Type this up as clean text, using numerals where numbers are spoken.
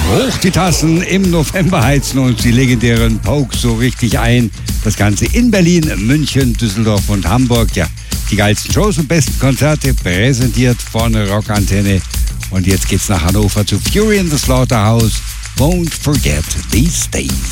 Hoch die Tassen, im November heizen uns die legendären Pokes so richtig ein. Das Ganze in Berlin, München, Düsseldorf und Hamburg. Ja, die geilsten Shows und besten Konzerte präsentiert von Rockantenne. Und jetzt geht's nach Hannover zu Fury in the Slaughterhouse. Won't forget these days.